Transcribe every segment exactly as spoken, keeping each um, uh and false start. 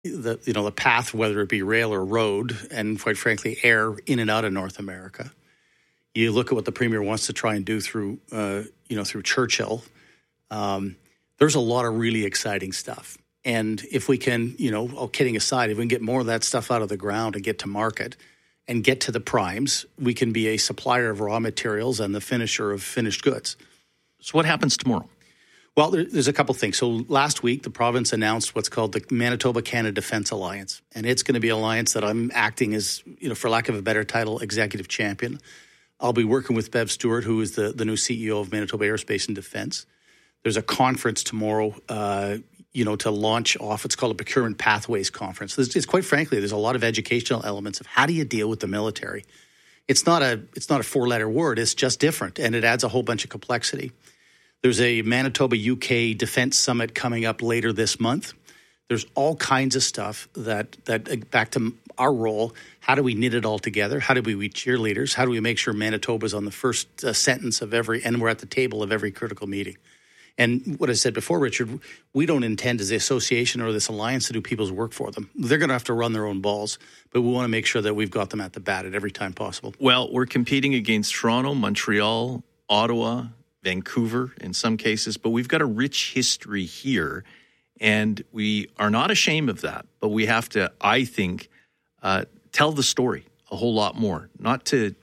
the you know the path, whether it be rail or road, and quite frankly, air in and out of North America. You look at what the Premier wants to try and do through uh, you know through Churchill. Um, there's a lot of really exciting stuff, and if we can, you know, all kidding aside, if we can get more of that stuff out of the ground and get to market and get to the primes, we can be a supplier of raw materials and the finisher of finished goods. So what happens tomorrow? Well, there, there's a couple things. So last week, the province announced what's called the Manitoba-Canada Defence Alliance, and it's going to be an alliance that I'm acting as, you know, for lack of a better title, executive champion. I'll be working with Bev Stewart, who is the, the new C E O of Manitoba Aerospace and Defence. There's a conference tomorrow, uh, you know, to launch off. It's called a Procurement Pathways Conference. It's, it's quite frankly, there's a lot of educational elements of how do you deal with the military. It's not a it's not a four-letter word. It's just different, and it adds a whole bunch of complexity. There's a Manitoba U K Defence Summit coming up later this month. There's all kinds of stuff that, that back to our role, how do we knit it all together? How do we be cheerleaders? How do we make sure Manitoba's on the first uh, sentence of every, and we're at the table of every critical meeting? And what I said before, Richard, we don't intend as the association or this alliance to do people's work for them. They're going to have to run their own balls, but we want to make sure that we've got them at the bat at every time possible. Well, we're competing against Toronto, Montreal, Ottawa, Vancouver in some cases, but we've got a rich history here, and we are not ashamed of that. But we have to, I think, uh, tell the story a whole lot more, not to,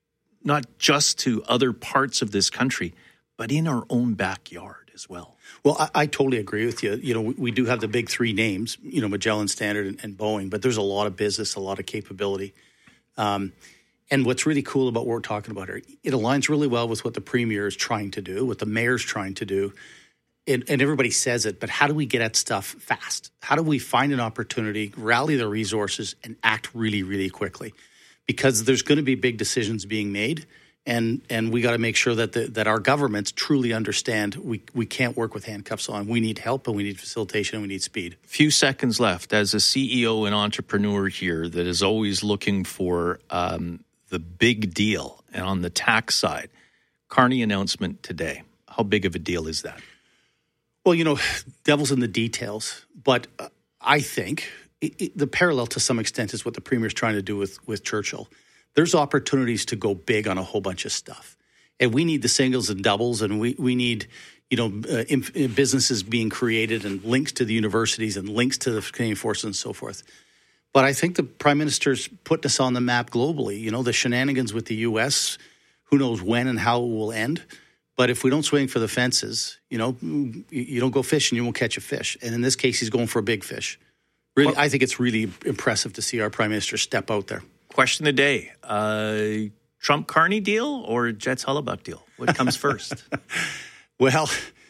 not just to other parts of this country, but in our own backyard as well. Well, I, I totally agree with you. You know, we, we do have the big three names, you know, Magellan, Standard, and, and Boeing, but there's a lot of business, a lot of capability. Um, and what's really cool about what we're talking about here, it aligns really well with what the Premier is trying to do, what the Mayor's trying to do. And, and everybody says it, but how do we get at stuff fast? How do we find an opportunity, rally the resources, and act really, really quickly? Because there's going to be big decisions being made. And and we got to make sure that the, that our governments truly understand we, we can't work with handcuffs on. We need help, and we need facilitation, and we need speed. Few seconds left. As a C E O and entrepreneur here that is always looking for um, the big deal, and on the tax side, Carney announcement today. How big of a deal is that? Well, you know, devil's in the details. But uh, I think it, it, the parallel to some extent is what the Premier is trying to do with, with Churchill. There's opportunities to go big on a whole bunch of stuff. And we need the singles and doubles, and we, we need, you know, uh, inf- businesses being created and links to the universities and links to the Canadian Forces and so forth. But I think the Prime Minister's put us on the map globally. You know, the shenanigans with the U S, who knows when and how it will end. But if we don't swing for the fences, you know, you don't go fishing, you won't catch a fish. And in this case, he's going for a big fish. Really, I think it's really impressive to see our Prime Minister step out there. Question of the day, uh, Trump Carney deal or Jets Hellebuck deal? What comes first? Well,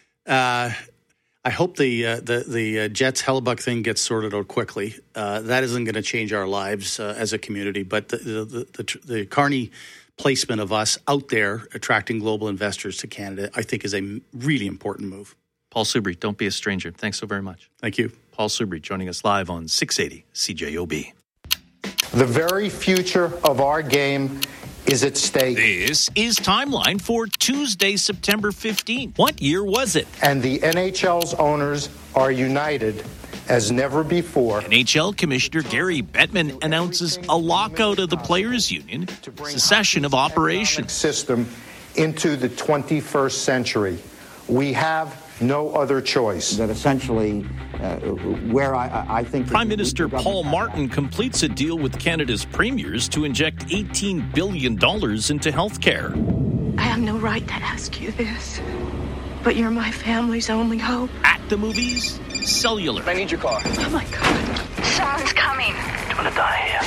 uh, I hope the uh, the, the uh, Jets Hellebuck thing gets sorted out quickly. Uh, that isn't going to change our lives uh, as a community, but the the, the, the the Carney placement of us out there attracting global investors to Canada, I think is a really important move. Paul Soubry, don't be a stranger. Thanks so very much. Thank you. Paul Soubry joining us live on six eighty C J O B. The very future of our game is at stake. This is Timeline for Tuesday, September fifteenth. What year was it? And the N H L's owners are united as never before. N H L Commissioner Gary Bettman announces a lockout of the Players Union, cessation of operations. System into the twenty-first century. We have no other choice. That essentially, uh, where I, I think... Prime Minister Paul Martin completes a deal with Canada's premiers to inject eighteen billion dollars into health care. I have no right to ask you this, but you're my family's only hope. At the movies, Cellular. I need your car. Oh, my God. Someone's coming. I'm gonna die here.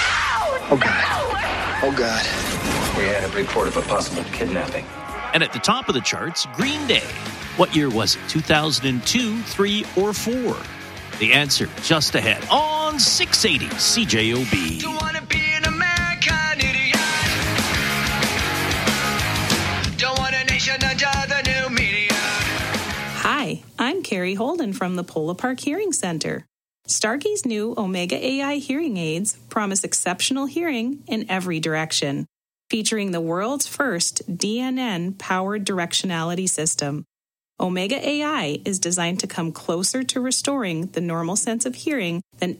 No! Oh, God. Oh, God. We had a report of a possible kidnapping. And at the top of the charts, Green Day. What year was it? two thousand two, three, or four? The answer just ahead on six eighty C J O B. Don't wanna be an American idiot. Don't want a nation under the new media. Hi, I'm Carrie Holden from the Polo Park Hearing Center. Starkey's new Omega A I hearing aids promise exceptional hearing in every direction, featuring the world's first D N N-powered directionality system. Omega A I is designed to come closer to restoring the normal sense of hearing than